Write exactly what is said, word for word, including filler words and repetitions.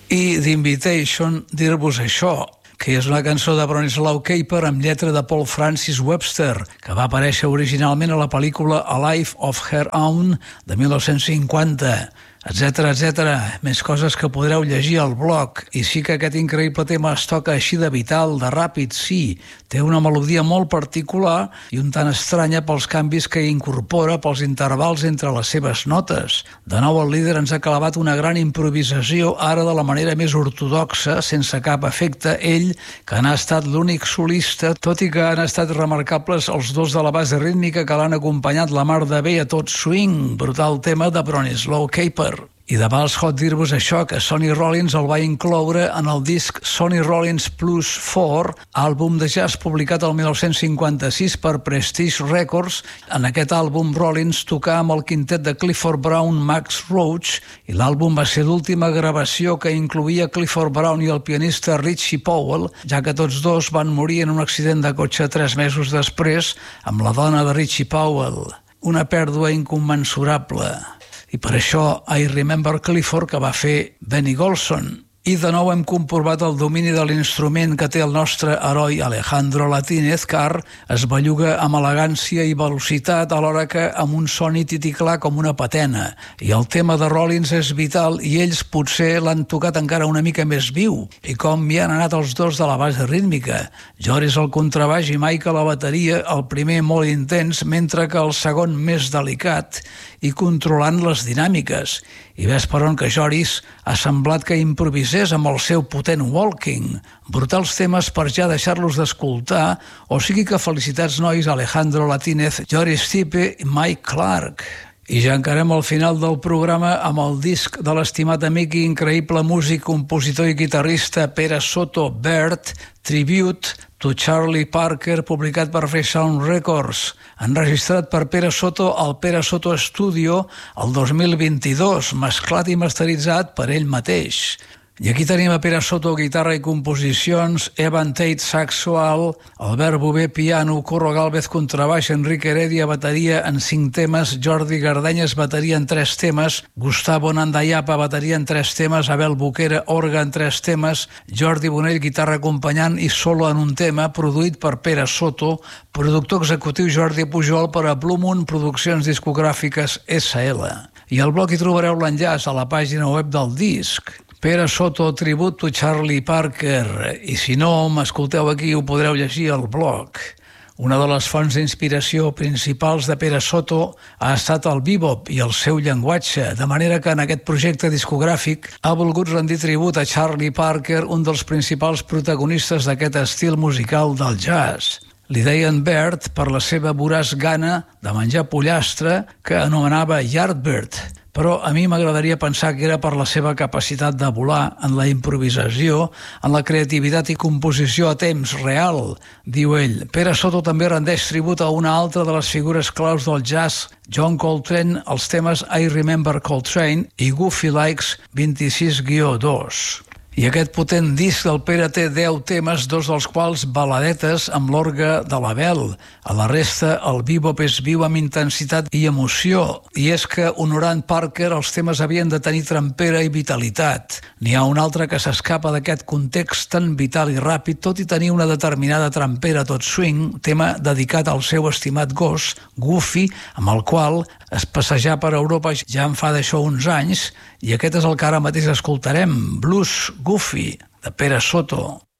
I The Invitation, dir-vos això, que és una cançó de Bronislaw Kaper amb lletra de Paul Francis Webster, que va aparèixer originalment a la pel·lícula A Life of Her Own de mil nou-cents cinquanta, etcètera, etcètera. Més coses que podreu llegir al blog. I sí que aquest increïble tema es toca així de vital, de ràpid, sí. Té una melodia molt particular i un tant estranya pels canvis que incorpora, pels intervals entre les seves notes. De nou el líder ens ha clavat una gran improvisació, ara de la manera més ortodoxa, sense cap efecte, ell, que n'ha estat l'únic solista, tot i que han estat remarcables els dos de la base rítmica que l'han acompanyat la mar de bé a tot swing, brutal tema de Bronislaw Kaper. I de vals hot dir-vos això, que Sonny Rollins el va incloure en el disc Sonny Rollins Plus quatre, àlbum de jazz publicat el mil nou-cents cinquanta-sis per Prestige Records. En aquest àlbum Rollins tocà amb el quintet de Clifford Brown, Max Roach, i l'àlbum va ser l'última gravació que incloïa Clifford Brown i el pianista Richie Powell, ja que tots dos van morir en un accident de cotxe tres mesos després amb la dona de Richie Powell. Una pèrdua incommensurable. I per això I Remember Clifford, que va fer Benny Golson. I de nou hem comprovat el domini de l'instrument que té el nostre heroi Alejandro Latínez, car es belluga amb elegància i velocitat alhora que amb un so nítid i clar com una patena. I el tema de Rollins és vital i ells potser l'han tocat encara una mica més viu. I com hi han anat els dos de la base rítmica. Joris al contrabaix i Mike a la bateria, el primer molt intens, mentre que el segon més delicat i controlant les dinàmiques. I ves per on que Joris ha semblat que improvisés amb el seu potent walking. Brutals temes per ja deixar-los d'escoltar, o sigui que felicitats nois Alejandro Latínez, Joris Stipe i Mike Clark. I ja encarem al final del programa amb el disc de l'estimat amic i increïble músic, compositor i guitarrista Pere Soto, Bird, Tribute to Charlie Parker, publicat per Fresh Sound Records, enregistrat per Pere Soto al Pere Soto Studio el dos mil vint-i-dos, mesclat i masteritzat per ell mateix. I aquí tenim a Pere Soto, guitarra i composicions, Evan Tate, saxo-alt, Albert Bové, piano, Curro Gálvez, contrabaix, Enrique Heredia, bateria en cinc temes, Jordi Gardenyes, bateria en tres temes, Gustavo Nandayapa, bateria en tres temes, Abel Boquera, orga en tres temes, Jordi Bonell, guitarra acompanyant i solo en un tema, produït per Pere Soto, productor executiu Jordi Pujol per a Blue Moon Produccions Discogràfiques essa ele. I al blog hi trobareu l'enllaç a la pàgina web del disc. Pere Soto, Tribute to Charlie Parker. I si no m'escolteu aquí, ho podreu llegir al blog. Una de les fonts d'inspiració principals de Pere Soto ha estat el bebop i el seu llenguatge, de manera que en aquest projecte discogràfic ha volgut rendir tribut a Charlie Parker, un dels principals protagonistes d'aquest estil musical del jazz. Li deien Bird per la seva voraç gana de menjar pollastre que anomenava Yardbird, però a mi m'agradaria pensar que era per la seva capacitat de volar en la improvisació, en la creativitat i composició a temps real, diu ell. Pere Soto també rendeix tribut a una altra de les figures claus del jazz, John Coltrane, els temes I Remember Coltrane i Goofy Likes vint-i-sis guió dos. I aquest potent disc del Pere té deu temes, dos dels quals baladetes amb l'orgue de l'Abel. A la resta, el bebop és viu amb intensitat i emoció. I és que, honorant Parker, els temes havien de tenir trempera i vitalitat. N'hi ha un altre que s'escapa d'aquest context tan vital i ràpid, tot i tenir una determinada trempera tot swing, tema dedicat al seu estimat gos, Goofy, amb el qual es passejar per Europa ja en fa d'això uns anys, i aquest és el que ara mateix escoltarem, Blues Goofy, de Pere Soto.